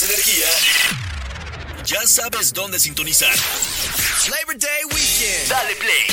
energía, ya sabes dónde sintonizar. Labor Day Weekend. Dale play